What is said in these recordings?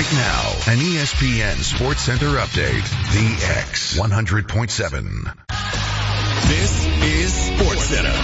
Right now, an ESPN Sports Center update. The X 100.7. This is Sports Center.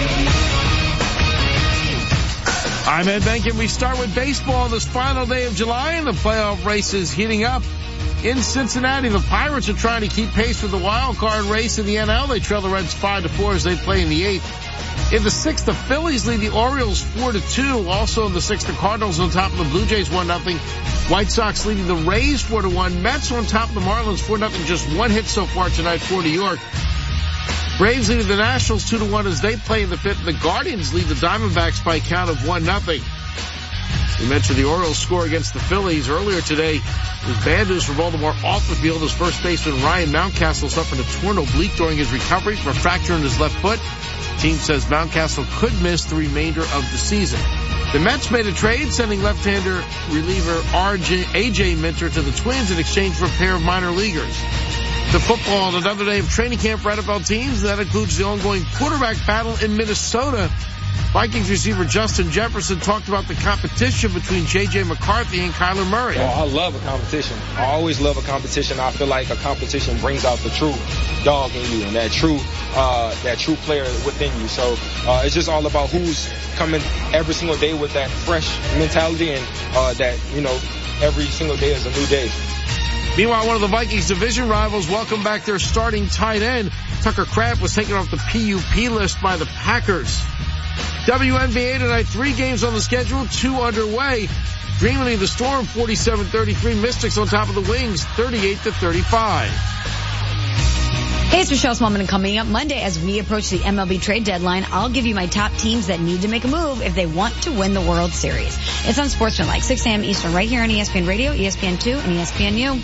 I'm Ed Benkin. We start with baseball on this final day of July, and the playoff race is heating up. In Cincinnati, the Pirates are trying to keep pace with the wild card race in the NL. They trail the Reds 5-4 as they play in the 8th. In the 6th, the Phillies lead the Orioles 4-2. Also in the 6th, the Cardinals on top of the Blue Jays 1-0. White Sox leading the Rays 4-1. Mets on top of the Marlins 4-0. Just one hit so far tonight for New York. Braves leading the Nationals 2-1 as they play in the 5th. The Guardians lead the Diamondbacks by a count of 1-0. We mentioned the Orioles score against the Phillies earlier today. It was bad news for Baltimore off the field as first baseman Ryan Mountcastle suffered a torn oblique during his recovery from a fracture in his left foot. The team says Mountcastle could miss the remainder of the season. The Mets made a trade, sending left-hander reliever A.J. Minter to the Twins in exchange for a pair of minor leaguers. The football on another day of training camp for NFL teams. That includes the ongoing quarterback battle in Minnesota. Vikings receiver Justin Jefferson talked about the competition between J.J. McCarthy and Kyler Murray. Oh, I love a competition. I always love a competition. I feel like a competition brings out the true dog in you and that true player within you. So it's just all about who's coming every single day with that fresh mentality and that, every single day is a new day. Meanwhile, one of the Vikings division rivals welcomed back their starting tight end. Tucker Kraft was taken off the PUP list by the Packers. WNBA tonight, 3 games on the schedule, 2 underway. Dream leading the Storm 47-33. Mystics on top of the Wings 38-35. Hey, it's Rochelle Smallman, coming up Monday as we approach the MLB trade deadline. I'll give you my top teams that need to make a move if they want to win the World Series. It's on Sportsmanlike, 6 a.m. Eastern, right here on ESPN Radio, ESPN2, and ESPNU.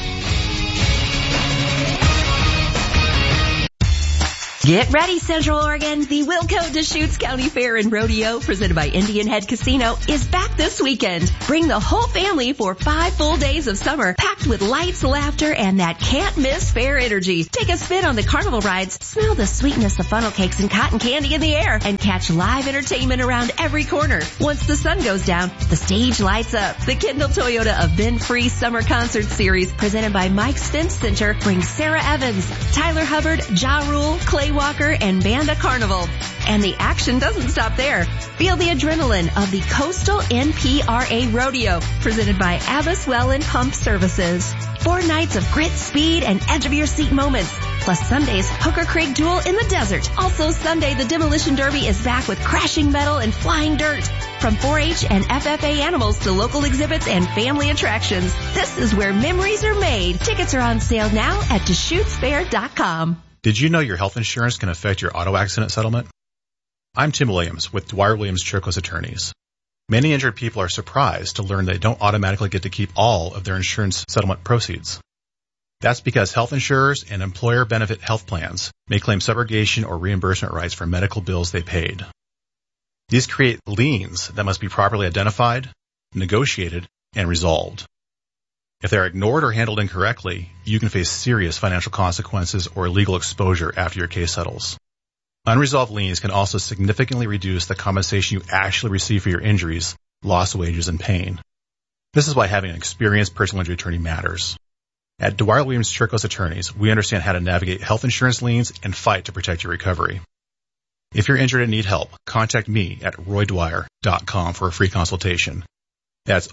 Get ready, Central Oregon. The Wilco Deschutes County Fair and Rodeo, presented by Indian Head Casino, is back this weekend. Bring the whole family for 5 full days of summer, packed with lights, laughter, and that can't-miss fair energy. Take a spin on the carnival rides, smell the sweetness of funnel cakes and cotton candy in the air, and catch live entertainment around every corner. Once the sun goes down, the stage lights up. The Kendall Toyota Event-Free Summer Concert Series, presented by Mike's Fence Center, brings Sarah Evans, Tyler Hubbard, Ja Rule, Clay Walker, and Banda Carnival. And the action doesn't stop there. Feel the adrenaline of the Coastal NPRA Rodeo, presented by Abbas Well and Pump Services. 4 nights of grit, speed, and edge-of-your-seat moments. Plus Sunday's Hooker Creek Duel in the desert. Also Sunday, the Demolition Derby is back with crashing metal and flying dirt. From 4-H and FFA animals to local exhibits and family attractions, this is where memories are made. Tickets are on sale now at DeschutesFair.com. Did you know your health insurance can affect your auto accident settlement? I'm Tim Williams with Dwyer Williams Chircos Attorneys. Many injured people are surprised to learn they don't automatically get to keep all of their insurance settlement proceeds. That's because health insurers and employer benefit health plans may claim subrogation or reimbursement rights for medical bills they paid. These create liens that must be properly identified, negotiated, and resolved. If they are ignored or handled incorrectly, you can face serious financial consequences or legal exposure after your case settles. Unresolved liens can also significantly reduce the compensation you actually receive for your injuries, lost wages, and pain. This is why having an experienced personal injury attorney matters. At Dwyer Williams Chircos Attorneys, we understand how to navigate health insurance liens and fight to protect your recovery. If you're injured and need help, contact me at roydwyer.com for a free consultation. That's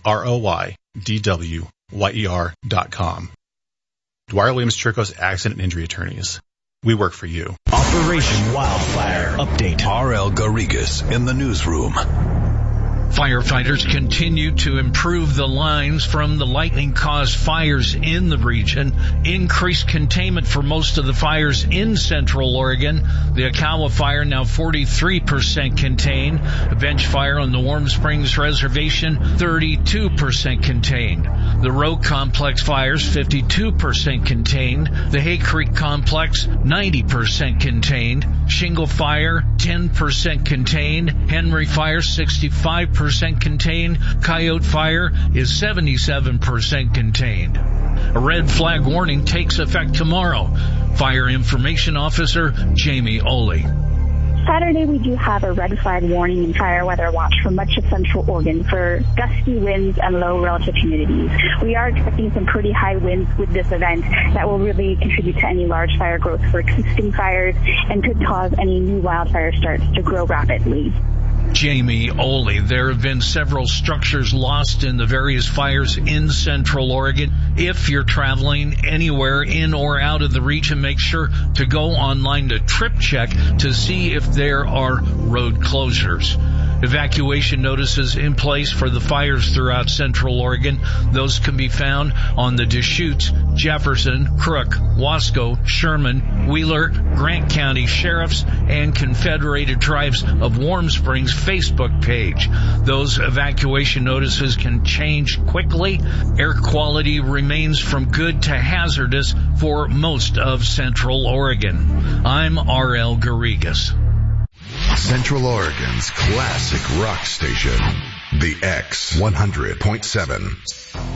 ROYDWYER.com. Dwyer Williams Chircos Accident and Injury Attorneys. We work for you. Operation Wildfire Update. R.L. Garrigas in the newsroom. Firefighters continue to improve the lines from the lightning-caused fires in the region. Increased containment for most of the fires in Central Oregon. The Akawa fire now 43% contained. A bench fire on the Warm Springs Reservation, 32% contained. The Roe Complex fires, 52% contained. The Hay Creek Complex, 90% contained. Shingle fire, 10% contained. Henry fire, 65% contained. Coyote fire is 77% contained. A red flag warning takes effect tomorrow. Fire Information Officer Jamie Oley. Saturday, we do have a red flag warning and fire weather watch for much of central Oregon for gusty winds and low relative humidities. We are expecting some pretty high winds with this event that will really contribute to any large fire growth for existing fires and could cause any new wildfire starts to grow rapidly. Jamie Oley, there have been several structures lost in the various fires in Central Oregon. If you're traveling anywhere in or out of the region, make sure to go online to Trip Check to see if there are road closures. Evacuation notices in place for the fires throughout Central Oregon. Those can be found on the Deschutes, Jefferson, Crook, Wasco, Sherman, Wheeler, Grant County Sheriff's, and Confederated Tribes of Warm Springs Facebook page. Those evacuation notices can change quickly. Air quality remains from good to hazardous for most of Central Oregon. I'm R.L. Garrigas. Central Oregon's classic rock station, the X 100.7.